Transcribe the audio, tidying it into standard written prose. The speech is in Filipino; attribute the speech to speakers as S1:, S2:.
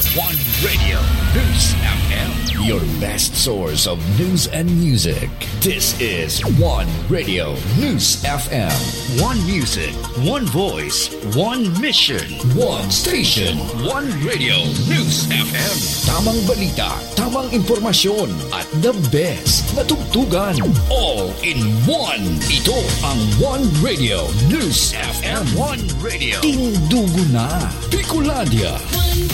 S1: One Radio News FM, your best source of news and music. This is One Radio News FM. One music, one voice, one mission, one station. One Radio News FM. Tamang balita, tamang impormasyon, at the best na tugtugan. All in one. Ito ang One Radio News FM. One Radio. Tindugo na. Bicolania.